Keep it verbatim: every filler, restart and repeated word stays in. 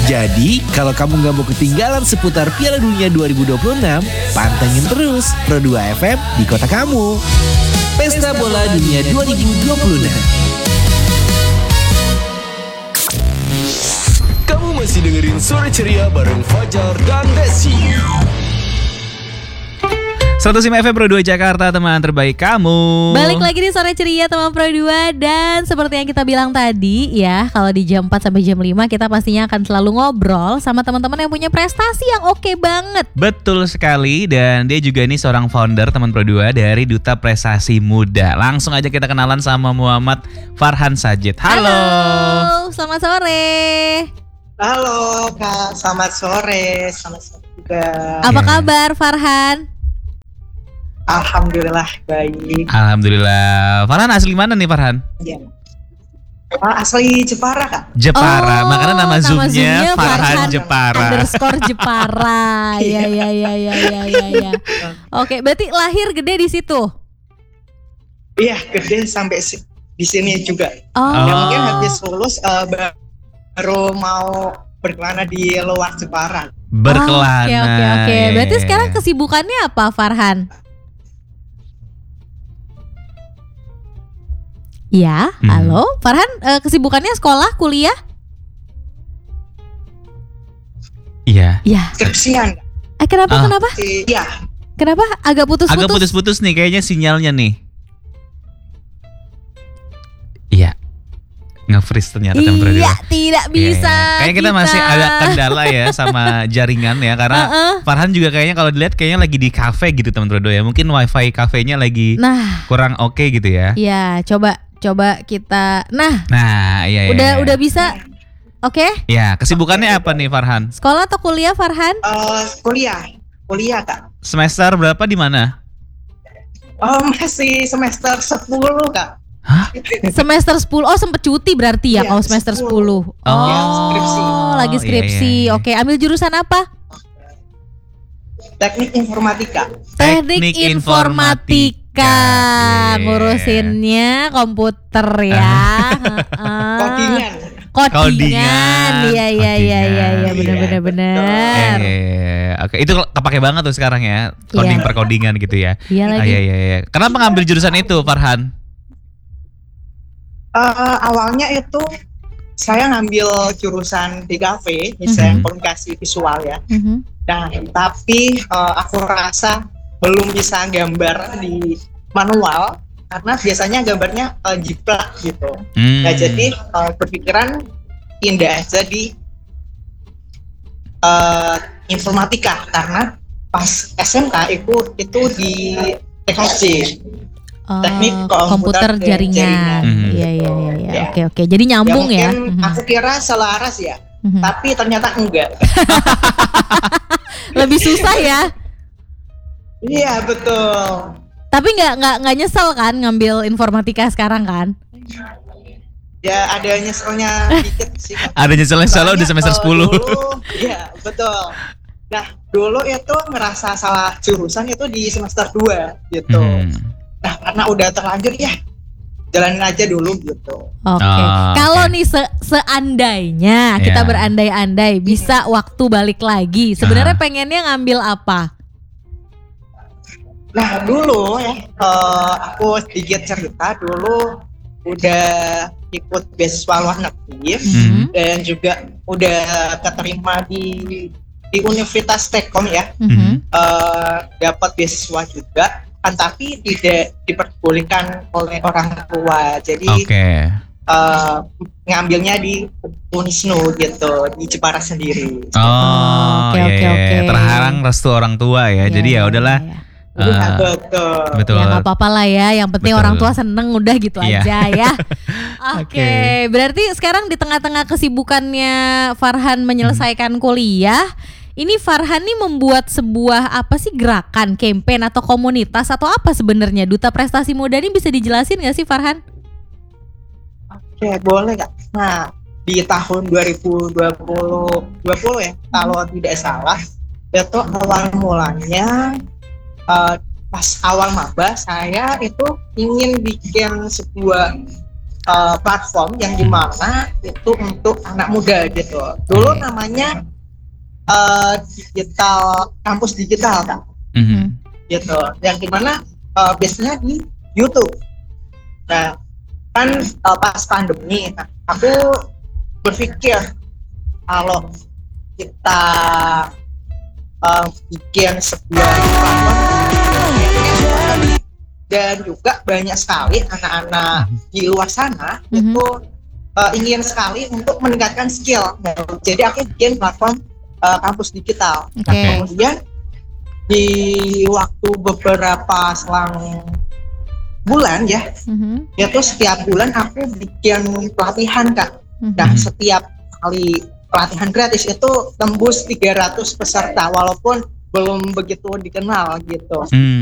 Jadi, kalau kamu nggak mau ketinggalan seputar Piala Dunia dua ribu dua puluh enam, pantengin terus Pro dua F M di kota kamu. Pesta Bola Dunia dua ribu dua puluh enam. Kamu masih dengerin Sore Ceria bareng Fajar dan Desi. seratus lima F M Pro dua Jakarta, teman terbaik kamu. Balik lagi di Sore Ceria teman Pro dua. Dan seperti yang kita bilang tadi ya, kalau di jam empat sampai jam lima kita pastinya akan selalu ngobrol sama teman-teman yang punya prestasi yang oke banget. Betul sekali, dan dia juga ini seorang founder teman Pro dua dari Duta Prestasi Muda. Langsung aja kita kenalan sama Muhammad Farhan Sajid. Halo. Halo, selamat sore. Halo Kak, selamat sore. Selamat sore juga. Apa Ya. kabar Farhan? Alhamdulillah baik. Alhamdulillah. Farhan asli mana nih Farhan? Ya. Ah, asli Jepara Kak. Jepara, Oh, makanya nama nama zoomnya zoomnya Farhan Farhan Jepara. Underscore Jepara. Ya ya ya ya ya ya ya. Oke, berarti lahir gede di situ. Iya, gede sampai si- di sini juga. Oh. Ya, mungkin habis lulus uh, baru mau berkelana di luar Jepara. Berkelana. Oke oke oke. Ya, Berarti ya, sekarang ya. kesibukannya apa Farhan? Ya, Hmm. halo Farhan, eh, kesibukannya sekolah, kuliah? Iya. Ya. Skripsian. Eh kenapa Ah. kenapa? Iya. Kenapa agak putus-putus? Agak putus-putus nih kayaknya sinyalnya nih. Iya. Nge-freeze ternyata teman Pro dua. Iya, tidak bisa. Iya, iya. Kayaknya kita, masih ada kendala ya sama jaringan ya, karena Uh-uh. Farhan juga kayaknya kalau dilihat kayaknya lagi di kafe gitu teman Pro dua ya. Mungkin wifi kafenya lagi Nah, kurang oke gitu ya. ya coba coba kita. Nah, Nah, iya iya. udah iya. udah bisa. Oke. Ya, kesibukannya apa nih Farhan? Sekolah atau kuliah Farhan? Uh, kuliah. Kuliah Kak. Semester berapa di mana? Oh, masih semester sepuluh Kak. Hah? Semester sepuluh. Oh, sempet cuti berarti ya Iya, kalau semester sepuluh. sepuluh. Oh, Iya, skripsi. lagi Iya, skripsi. iya, iya. Oke, ambil jurusan apa? Teknik informatika. Teknik informatika. Iya. Ngurusinnya komputer ya. Heeh. Codingan. Codingan. Codingan. Iya iya iya iya iya Codingan. benar benar benar. Eh, oke, itu kepake banget tuh sekarang ya, coding Iya. perkodingan gitu ya. Iya Ah, lagi. iya iya iya. Kenapa ngambil jurusan itu, Farhan? Uh, awalnya itu saya ngambil jurusan D K V, desain Mhm. komunikasi visual ya. Mhm. Nah, tapi uh, aku rasa belum bisa gambar di manual karena biasanya gambarnya uh, jiplak gitu. Hmm. Nah, jadi uh, berpikiran pindah aja di uh, informatika karena pas S M K itu itu di T K J. Oh, Teknik komputer komputer dan jaringan. jaringan. Mhm. Iya iya iya iya. Ya. Oke oke. Jadi nyambung ya. Ya mungkin Mhm. aku kira selaras ya, Mhm. tapi ternyata enggak. Lebih susah ya. Iya betul. Tapi nggak nggak nggak nyesel kan ngambil informatika sekarang kan? Ya ada nyeselnya dikit sih. Ada nyesel-nyesel udah Soalnya, semester eh, sepuluh. dulu- Iya betul. Nah dulu itu ngerasa salah jurusan itu di semester dua gitu. Hmm. Nah karena udah terlanjur ya jalanin aja dulu gitu. Oke. Oh, Kalau oke. nih se- seandainya kita Ya. berandai-andai bisa waktu balik lagi, sebenarnya pengennya ngambil apa? Nah dulu ya eh, aku sedikit cerita dulu udah ikut beasiswa luar negeri Hmm. dan juga udah keterima di di Universitas Tekkom ya. Mhm. eh, dapat beasiswa juga kan tapi tidak diperbolehkan oleh orang tua jadi Oke. eh, ngambilnya di Unisnu gitu di Jepara sendiri. Oh, Oke, iya, oke, iya. oke. Terhalang restu orang tua ya. Iya, Jadi ya iya, udahlah. iya, iya. Iya, eh, betul. betul. Ya nggak apa-apa lah ya, yang penting Betul. orang tua seneng udah gitu Iya. aja ya. Oke, Oke. berarti sekarang di tengah-tengah kesibukannya Farhan menyelesaikan kuliah, ini Farhan nih membuat sebuah apa sih gerakan, campaign atau komunitas atau apa sebenarnya Duta Prestasi Muda ini bisa dijelasin nggak sih Farhan? Oke boleh Kak. Nah di tahun dua ribu dua puluh ya kalau tidak salah itu awal mulanya uh, pas awal maba saya itu ingin bikin sebuah uh, platform yang dimana itu untuk anak muda gitu. Dulu namanya uh, digital kampus digital kan, Mhm. gitu. Yang dimana uh, biasanya di YouTube. Nah, kan uh, pas pandemi, nah, aku berpikir kalau kita uh, bikin sebuah platform dan juga banyak sekali anak-anak di luar sana Mhm. itu uh, ingin sekali untuk meningkatkan skill. Nah, jadi aku bikin platform uh, kampus digital. Oke. Oke. Kemudian di waktu beberapa selang bulan ya, Mhm. itu setiap bulan aku bikin pelatihan Kak. Mhm. Nah, setiap kali pelatihan gratis itu tembus tiga ratus peserta walaupun belum begitu dikenal gitu. Hmm.